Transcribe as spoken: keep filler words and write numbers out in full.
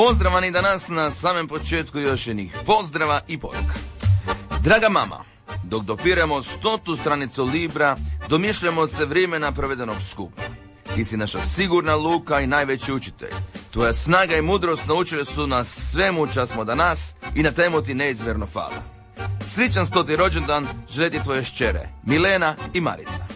Pozdravani danas na samem početku još jednih pozdrava i poruka. Draga mama, dok dopiramo stotu stranicu Libra, domišljamo se vremena provedenog skupa. Ti si naša sigurna luka i najveći učitelj. Tvoja snaga i mudrost naučili su nas svemu čas smo danas i na temu ti neizmjerno fala. Sličan stoti rođendan želi ti tvoje šćere, Milena i Marica.